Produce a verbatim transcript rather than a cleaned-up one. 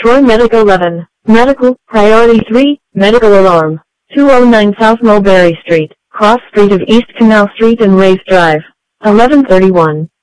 Troy Medic eleven. Medical, Priority three, Medical Alarm. two oh nine South Mulberry Street, Cross Street of East Canal Street and Race Drive. eleven thirty-one.